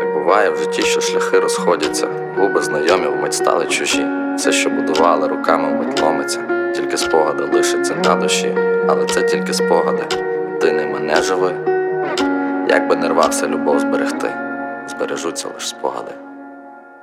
Так буває в житті, що шляхи розходяться, губи знайомі вмить стали чужі. Все, що будували руками, вмить ломиться. Тільки спогади лишаться на душі. Але це тільки спогади, ти ними не живи. Як би не рвався любов зберегти, збережуться лиш спогади.